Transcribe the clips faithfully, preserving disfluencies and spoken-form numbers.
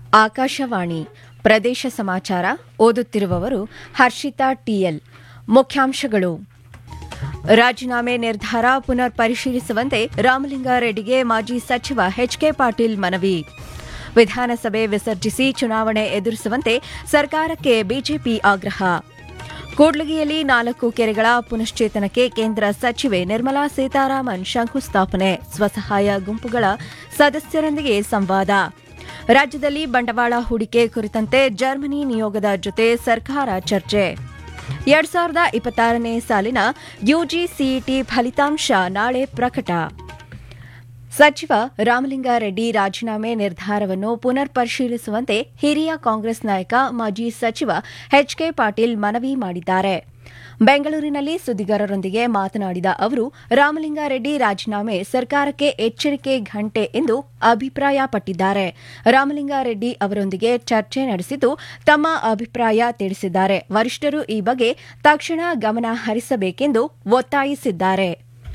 ಆಕಾಶವಾಣಿ ಪ್ರದೇಶ ಸಮಾಚಾರ ಓದುತ್ತಿರುವವರು ಹರ್ಷಿತಾ ಟಿಎಲ್. ಮುಖ್ಯಾಂಶಗಳು: ರಾಜೀನಾಮೆ ನಿರ್ಧಾರ ಪುನರ್ ಪರಿಶೀಲಿಸುವಂತೆ ರಾಮಲಿಂಗಾರೆಡ್ಡಿಗೆ ಮಾಜಿ ಸಚಿವ ಎಚ್ಕೆ ಪಾಟೀಲ್ ಮನವಿ. ವಿಧಾನಸಭೆ ವಿಸರ್ಜಿಸಿ ಚುನಾವಣೆ ಎದುರಿಸುವಂತೆ ಸರ್ಕಾರಕ್ಕೆ ಬಿಜೆಪಿ ಆಗ್ರಹ. ಕೂಡ್ಲಿಗಿಯಲ್ಲಿ ನಾಲ್ಕು ಕೆರೆಗಳ ಪುನಶ್ಚೇತನಕ್ಕೆ ಕೇಂದ್ರ ಸಚಿವೆ ನಿರ್ಮಲಾ ಸೀತಾರಾಮನ್ ಶಂಕುಸ್ಥಾಪನೆ. ಸ್ವಸಹಾಯ ಗುಂಪುಗಳ ಸದಸ್ಯರೊಂದಿಗೆ ಸಂವಾದ. ರಾಜ್ಯದಲ್ಲಿ ಬಂಡವಾಳ ಹೂಡಿಕೆ ಕುರಿತಂತೆ ಜರ್ಮನಿ ನಿಯೋಗದ ಜೊತೆ ಸರ್ಕಾರ ಚರ್ಚೆ. ಎರಡ್ ಸಾವಿರದ ಇಪ್ಪತ್ತಾರನೇ ಸಾಲಿನ ಯುಜಿ ಸಿಇಟಿ ಫಲಿತಾಂಶ ನಾಳೆ ಪ್ರಕಟ. ಸಚಿವ ರಾಮಲಿಂಗಾರೆಡ್ಡಿ ರಾಜೀನಾಮೆ ನಿರ್ಧಾರವನ್ನು ಪುನರ್ ಪರಿಶೀಲಿಸುವಂತೆ ಹಿರಿಯ ಕಾಂಗ್ರೆಸ್ ನಾಯಕ ಮಾಜಿ ಸಚಿವ ಎಚ್ಕೆ ಪಾಟೀಲ್ ಮನವಿ ಮಾಡಿದ್ದಾರೆ. ಬೆಂಗಳೂರಿನಲ್ಲಿ ಸುದ್ದಿಗಾರರೊಂದಿಗೆ ಮಾತನಾಡಿದ ಅವರು, ರಾಮಲಿಂಗಾರೆಡ್ಡಿ ರಾಜೀನಾಮೆ ಸರ್ಕಾರಕ್ಕೆ ಎಚ್ಚರಿಕೆ ಘಂಟೆ ಎಂದು ಅಭಿಪ್ರಾಯಪಟ್ಟಿದ್ದಾರೆ. ರಾಮಲಿಂಗಾರೆಡ್ಡಿ ಅವರೊಂದಿಗೆ ಚರ್ಚೆ ನಡೆಸಿದ್ದು ತಮ್ಮ ಅಭಿಪ್ರಾಯ ತಿಳಿಸಿದ್ದಾರೆ. ವರಿಷ್ಠರು ಈ ಬಗ್ಗೆ ತಕ್ಷಣ ಗಮನ ಹರಿಸಬೇಕೆಂದು ಒತ್ತಾಯಿಸಿದ್ದಾರೆ.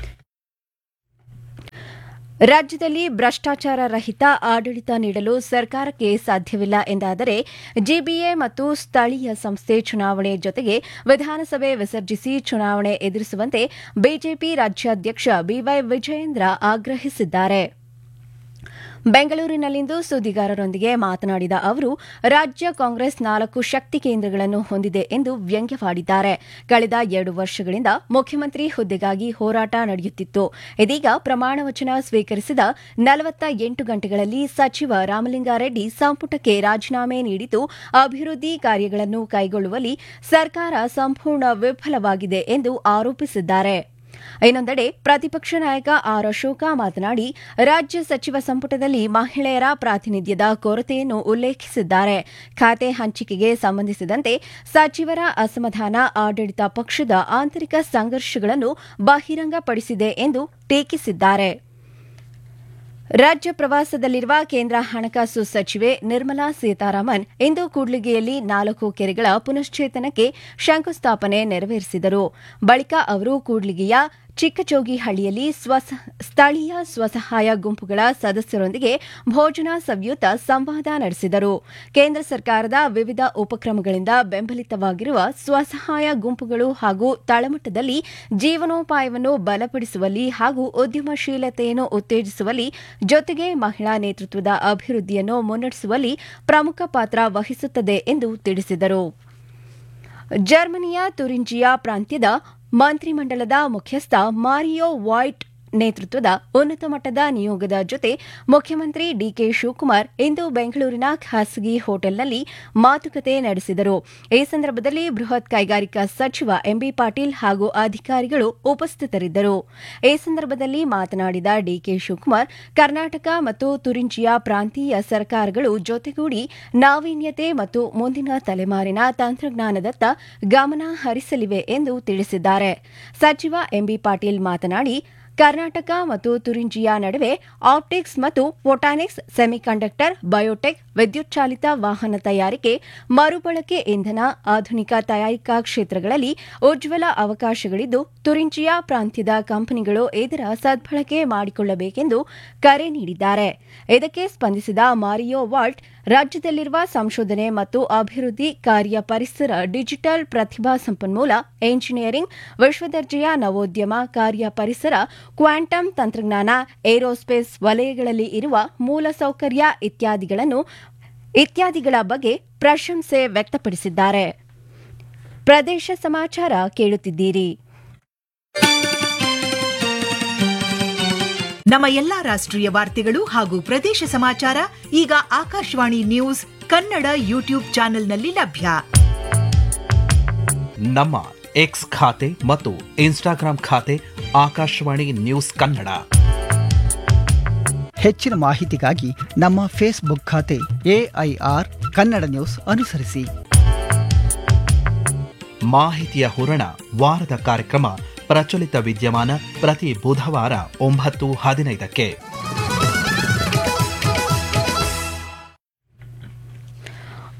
ರಾಜ್ಯದಲ್ಲಿ ಭ್ರಷ್ಟಾಚಾರ ರಹಿತ ಆಡಳಿತ ನೀಡಲು ಸರ್ಕಾರಕ್ಕೆ ಸಾಧ್ಯವಿಲ್ಲ ಎಂದಾದರೆ ಜಿಬಿಎ ಮತ್ತು ಸ್ಥಳೀಯ ಸಂಸ್ಥೆ ಚುನಾವಣೆ ಜೊತೆಗೆ ವಿಧಾನಸಭೆ ವಿಸರ್ಜಿಸಿ ಚುನಾವಣೆ ಎದುರಿಸುವಂತೆ ಬಿಜೆಪಿ ರಾಜ್ಯಾಧ್ಯಕ್ಷ ಬಿವೈ ವಿಜಯೇಂದ್ರ ಆಗ್ರಹಿಸಿದ್ದಾರೆ. ಬೆಂಗಳೂರಿನಲ್ಲಿಂದು ಸುದ್ದಿಗಾರರೊಂದಿಗೆ ಮಾತನಾಡಿದ ಅವರು, ರಾಜ್ಯ ಕಾಂಗ್ರೆಸ್ ನಾಲ್ಕು ಶಕ್ತಿ ಕೇಂದ್ರಗಳನ್ನು ಹೊಂದಿದೆ ಎಂದು ವ್ಯಂಗ್ಯವಾಡಿದ್ದಾರೆ. ಕಳೆದ ಎರಡು ವರ್ಷಗಳಿಂದ ಮುಖ್ಯಮಂತ್ರಿ ಹುದ್ದೆಗಾಗಿ ಹೋರಾಟ ನಡೆಯುತ್ತಿತ್ತು. ಇದೀಗ ಪ್ರಮಾಣ ವಚನ ಸ್ವೀಕರಿಸಿದ ನಲವತ್ತ ಎಂಟು ಗಂಟೆಗಳಲ್ಲಿ ಸಚಿವ ರಾಮಲಿಂಗಾರೆಡ್ಡಿ ಸಂಪುಟಕ್ಕೆ ರಾಜೀನಾಮೆ ನೀಡಿದ್ದು ಅಭಿವೃದ್ಧಿ ಕಾರ್ಯಗಳನ್ನು ಕೈಗೊಳ್ಳುವಲ್ಲಿ ಸರ್ಕಾರ ಸಂಪೂರ್ಣ ವಿಫಲವಾಗಿದೆ ಎಂದು ಆರೋಪಿಸಿದ್ದಾರೆ. ಇನ್ನೊಂದೆಡೆ ಪ್ರತಿಪಕ್ಷ ನಾಯಕ ಆರ್ ಅಶೋಕ ಮಾತನಾಡಿ, ರಾಜ್ಯ ಸಚಿವ ಸಂಪುಟದಲ್ಲಿ ಮಹಿಳೆಯರ ಪ್ರಾತಿನಿಧ್ಯದ ಕೊರತೆಯನ್ನು ಉಲ್ಲೇಖಿಸಿದ್ದಾರೆ. ಖಾತೆ ಹಂಚಿಕೆಗೆ ಸಂಬಂಧಿಸಿದಂತೆ ಸಚಿವರ ಅಸಮಾಧಾನ ಆಡಳಿತ ಪಕ್ಷದ ಆಂತರಿಕ ಸಂಘರ್ಷಗಳನ್ನು ಬಹಿರಂಗಪಡಿಸಿದೆ ಎಂದು ಟೀಕಿಸಿದ್ದಾರೆ. ರಾಜ್ಯ ಪ್ರವಾಸದಲ್ಲಿರುವ ಕೇಂದ್ರ ಹಣಕಾಸು ಸಚಿವೆ ನಿರ್ಮಲಾ ಸೀತಾರಾಮನ್ ಇಂದು ಕೂಡ್ಲಿಗಿಯಲ್ಲಿ ನಾಲ್ಕು ಕೆರೆಗಳ ಪುನಶ್ಚೇತನಕ್ಕೆ ಶಂಕುಸ್ಥಾಪನೆ ನೆರವೇರಿಸಿದರು. ಬಳಿಕ ಅವರು ಕೂಡ್ಲಿಗಿಯ ಚಿಕ್ಕಜೋಗಿಹಳ್ಳಿಯಲ್ಲಿ ಸ್ಥಳೀಯ ಸ್ವಸಹಾಯ ಗುಂಪುಗಳ ಸದಸ್ಯರೊಂದಿಗೆ ಭೋಜನ ಸವಿಯುತ ಸಂವಾದ ನಡೆಸಿದರು. ಕೇಂದ್ರ ಸರ್ಕಾರದ ವಿವಿಧ ಉಪಕ್ರಮಗಳಿಂದ ಬೆಂಬಲಿತವಾಗಿರುವ ಸ್ವಸಹಾಯ ಗುಂಪುಗಳು ಹಾಗೂ ತಳಮಟ್ಟದಲ್ಲಿ ಜೀವನೋಪಾಯವನ್ನು ಬಲಪಡಿಸುವಲ್ಲಿ ಹಾಗೂ ಉದ್ಯಮಶೀಲತೆಯನ್ನು ಉತ್ತೇಜಿಸುವಲ್ಲಿ ಜೊತೆಗೆ ಮಹಿಳಾ ನೇತೃತ್ವದ ಅಭಿವೃದ್ಧಿಯನ್ನು ಮುನ್ನಡೆಸುವಲ್ಲಿ ಪ್ರಮುಖ ಪಾತ್ರ ವಹಿಸುತ್ತದೆ ಎಂದು ತಿಳಿಸಿದರು. ಜರ್ಮನಿಯ ತುರಿಂಜಿಯಾ ಪ್ರಾಂತ್ಯದ ಮಂತ್ರಿಮಂಡಲದ ಮುಖ್ಯಸ್ಥ ಮಾರಿಯೋ ವಾಯ್ಟ್ ನೇತೃತ್ವದ ಉನ್ನತ ಮಟ್ಟದ ನಿಯೋಗದ ಜೊತೆ ಮುಖ್ಯಮಂತ್ರಿ ಡಿಕೆ ಶಿವಕುಮಾರ್ ಇಂದು ಬೆಂಗಳೂರಿನ ಖಾಸಗಿ ಹೋಟೆಲ್ನಲ್ಲಿ ಮಾತುಕತೆ ನಡೆಸಿದರು. ಈ ಸಂದರ್ಭದಲ್ಲಿ ಬೃಹತ್ ಕೈಗಾರಿಕಾ ಸಚಿವ ಎಂಬಿ ಪಾಟೀಲ್ ಹಾಗೂ ಅಧಿಕಾರಿಗಳು ಉಪಸ್ಥಿತರಿದ್ದರು. ಈ ಸಂದರ್ಭದಲ್ಲಿ ಮಾತನಾಡಿದ ಡಿಕೆ ಶಿವಕುಮಾರ್, ಕರ್ನಾಟಕ ಮತ್ತು ತುರಿಂಜಿಯಾ ಪ್ರಾಂತೀಯ ಸರ್ಕಾರಗಳು ಜೊತೆಗೂಡಿ ನಾವೀನ್ಯತೆ ಮತ್ತು ಮುಂದಿನ ತಲೆಮಾರಿನ ತಂತ್ರಜ್ಞಾನದತ್ತ ಗಮನ ಹರಿಸಲಿವೆ ಎಂದು ತಿಳಿಸಿದ್ದಾರೆ. ಸಚಿವ ಎಂಬಿ ಪಾಟೀಲ್ ಮಾತನಾಡಿ, ಕರ್ನಾಟಕ ಮತ್ತು ತುರಿಂಜಿಯಾ ನಡುವೆ ಆಪ್ಟಿಕ್ಸ್ ಮತ್ತು ಫೋಟಾನಿಕ್ಸ್, ಸೆಮಿಕಂಡಕ್ಟರ್, ಬಯೋಟೆಕ್, ವಿದ್ಯುತ್ ಚಾಲಿತ ವಾಹನ ತಯಾರಿಕೆ, ಮರುಬಳಕೆ ಇಂಧನ, ಆಧುನಿಕ ತಯಾರಿಕಾ ಕ್ಷೇತ್ರಗಳಲ್ಲಿ ಉಜ್ವಲ ಅವಕಾಶಗಳಿದ್ದು ತುರಿಂಜಿಯಾ ಪ್ರಾಂತ್ಯದ ಕಂಪನಿಗಳು ಇದರ ಸದ್ಬಳಕೆ ಮಾಡಿಕೊಳ್ಳಬೇಕೆಂದು ಕರೆ ನೀಡಿದ್ದಾರೆ. ಇದಕ್ಕೆ ಸ್ಪಂದಿಸಿದ ಮಾರಿಯೋ ವಾಲ್ಟ್, ರಾಜ್ಯದಲ್ಲಿರುವ ಸಂಶೋಧನೆ ಮತ್ತು ಅಭಿವೃದ್ಧಿ ಕಾರ್ಯ ಪರಿಸರ, ಡಿಜಿಟಲ್ ಪ್ರತಿಭಾ ಸಂಪನ್ಮೂಲ, ಎಂಜಿನಿಯರಿಂಗ್, ವಿಶ್ವದರ್ಜೆಯ ನವೋದ್ಯಮ ಕಾರ್ಯ ಪರಿಸರ, ಕ್ವಾಂಟಮ್ ತಂತ್ರಜ್ಞಾನ, ಏರೋಸ್ಪೇಸ್ ವಲಯಗಳಲ್ಲಿ ಇರುವ ಮೂಲಸೌಕರ್ಯ ಇತ್ಯಾದಿಗಳನ್ನು ಇತ್ಯಾದಿಗಳ ಬಗ್ಗೆ ಪ್ರಶಂಸೆ ವ್ಯಕ್ತಪಡಿಸಿದ್ದಾರೆ. ಪ್ರದೇಶ ಸಮಾಚಾರ ಕೇಳುತ್ತಿದ್ದೀರಿ. ನಮ್ಮ ಎಲ್ಲಾ ರಾಷ್ಟ್ರೀಯ ವಾರ್ತೆಗಳು ಹಾಗೂ ಪ್ರದೇಶ ಸಮಾಚಾರ ಈಗ ಆಕಾಶವಾಣಿ ನ್ಯೂಸ್ ಕನ್ನಡ ಯೂಟ್ಯೂಬ್ ಚಾನೆಲ್ನಲ್ಲಿ ಲಭ್ಯ. ನಮ್ಮ ಎಕ್ಸ್ ಖಾತೆ ಮತ್ತು ಇನ್ಸ್ಟಾಗ್ರಾಂ ಖಾತೆ ಆಕಾಶವಾಣಿ ನ್ಯೂಸ್ ಕನ್ನಡ. ಹೆಚ್ಚಿನ ಮಾಹಿತಿಗಾಗಿ ನಮ್ಮ ಫೇಸ್ಬುಕ್ ಖಾತೆ ಎಐಆರ್ ಕನ್ನಡ ನ್ಯೂಸ್ ಅನುಸರಿಸಿ. ಮಾಹಿತಿಯ ಹೂರಣ ವಾರದ ಕಾರ್ಯಕ್ರಮ ಪ್ರಚಲಿತ ವಿದ್ಯಮಾನ ಪ್ರತಿ ಬುಧವಾರ ಒಂಬತ್ತು ಹದಿನೈದಕ್ಕೆ.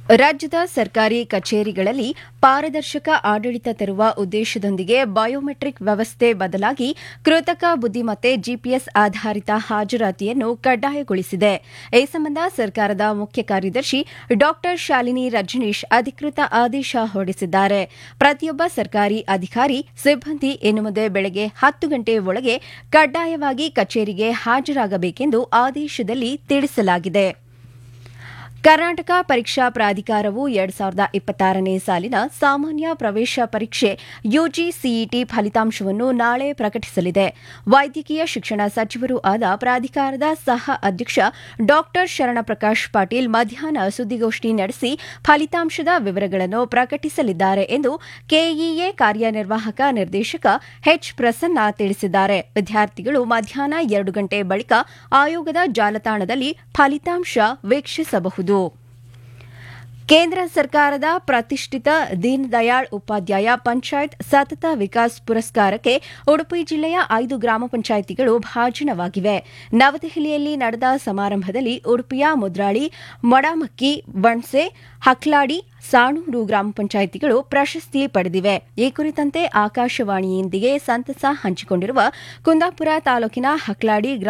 ರಾಜ್ಯದ ಸರ್ಕಾರಿ ಕಚೇರಿಗಳಲ್ಲಿ ಪಾರದರ್ಶಕ ಆಡಳಿತ ತರುವ ಉದ್ದೇಶದೊಂದಿಗೆ ಬಯೋಮೆಟ್ರಿಕ್ ವ್ಯವಸ್ಥೆ ಬದಲಾಗಿ ಕೃತಕ ಬುದ್ದಿಮತ್ತೆ ಜಿಪಿಎಸ್ ಆಧಾರಿತ ಹಾಜರಾತಿಯನ್ನು ಕಡ್ಡಾಯಗೊಳಿಸಿದೆ. ಈ ಸಂಬಂಧ ಸರ್ಕಾರದ ಮುಖ್ಯ ಕಾರ್ಯದರ್ಶಿ ಡಾ ಶಾಲಿನಿ ರಜನೀಶ್ ಅಧಿಕೃತ ಆದೇಶ ಹೊರಡಿಸಿದ್ದಾರೆ. ಪ್ರತಿಯೊಬ್ಬ ಸರ್ಕಾರಿ ಅಧಿಕಾರಿ ಸಿಬ್ಬಂದಿ ಇನ್ನು ಮುಂದೆ ಬೆಳಗ್ಗೆ ಹತ್ತು ಗಂಟೆ ಒಳಗೆ ಕಡ್ಡಾಯವಾಗಿ ಕಚೇರಿಗೆ ಹಾಜರಾಗಬೇಕೆಂದು ಆದೇಶದಲ್ಲಿ ತಿಳಿಸಲಾಗಿದೆ. ಕರ್ನಾಟಕ ಪರೀಕ್ಷಾ ಪ್ರಾಧಿಕಾರವು ಎರಡ್ ಸಾವಿರದ ಇಪ್ಪತ್ತಾರನೇ ಸಾಲಿನ ಸಾಮಾನ್ಯ ಪ್ರವೇಶ ಪರೀಕ್ಷೆ ಯುಜಿಸಿಇಟಿ ಫಲಿತಾಂಶವನ್ನು ನಾಳೆ ಪ್ರಕಟಿಸಲಿದೆ. ವೈದ್ಯಕೀಯ ಶಿಕ್ಷಣ ಸಚಿವರೂ ಆದ ಪ್ರಾಧಿಕಾರದ ಸಹ ಅಧ್ಯಕ್ಷ ಡಾ ಶರಣಪ್ರಕಾಶ್ ಪಾಟೀಲ್ ಮಧ್ಯಾಹ್ನ ಸುದ್ದಿಗೋಷ್ಠಿ ನಡೆಸಿ ಫಲಿತಾಂಶದ ವಿವರಗಳನ್ನು ಪ್ರಕಟಿಸಲಿದ್ದಾರೆ ಎಂದು ಕೆಇಎ ಕಾರ್ಯನಿರ್ವಾಹಕ ನಿರ್ದೇಶಕ ಎಚ್ ಪ್ರಸನ್ನ ತಿಳಿಸಿದ್ದಾರೆ. ವಿದ್ಯಾರ್ಥಿಗಳು ಮಧ್ಯಾಹ್ನ ಎರಡು ಗಂಟೆ ಬಳಿಕ ಆಯೋಗದ ಜಾಲತಾಣದಲ್ಲಿ ಫಲಿತಾಂಶ ವೀಕ್ಷಿಸಬಹುದು. ಕೇಂದ್ರ ಸರ್ಕಾರದ ಪ್ರತಿಷ್ಠಿತ ದೀನದಯಾಳ್ ಉಪಾಧ್ಯಾಯ ಪಂಚಾಯತ್ ಸತತ ವಿಕಾಸ್ ಪುರಸ್ಕಾರಕ್ಕೆ ಉಡುಪಿ ಜಿಲ್ಲೆಯ ಐದು ಗ್ರಾಮ ಪಂಚಾಯಿತಿಗಳು ಭಾಜನವಾಗಿವೆ. ನವದೆಹಲಿಯಲ್ಲಿ ನಡೆದ ಸಮಾರಂಭದಲ್ಲಿ ಉಡುಪಿಯ ಮುದ್ರಾಳಿ, ಮೊಡಮಕ್ಕಿ, ಬಣ್ಸೆ, ಹಕ್ಲಾಡಿ, ಸಾಣೂರು ಗ್ರಾಮ ಪಂಚಾಯಿತಿಗಳು ಪ್ರಶಸ್ತಿ ಪಡೆದಿವೆ. ಈ ಕುರಿತಂತೆ ಆಕಾಶವಾಣಿಯೊಂದಿಗೆ ಸಂತಸ ಹಂಚಿಕೊಂಡಿರುವ ಕುಂದಾಪುರ ತಾಲೂಕಿನ ಹಕ್ಲಾಡಿ